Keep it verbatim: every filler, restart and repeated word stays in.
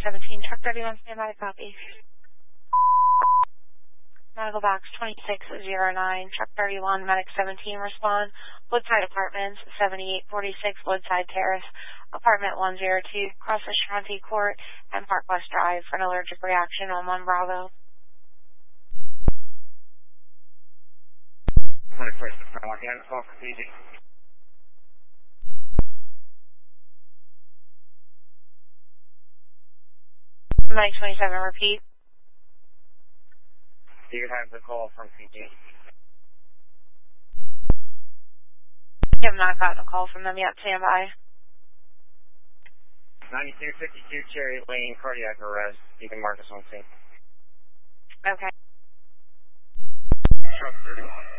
seventeen, truck thirty-one, standby, copy. Medical box twenty-six oh nine, truck thirty-one, medic seventeen, respond. Woodside Apartments, seventy-eight forty-six Woodside Terrace, apartment one oh two, cross Ashanti Court and Park West Drive for an allergic reaction on one Bravo. twenty-first, again, call for P G. Medic twenty-seven, repeat. You have the call from P G. I have not gotten a call from them yet, stand by. ninety-two fifty-two Cherry Lane, cardiac arrest. You can mark us on scene. Okay. Truck thirty-one.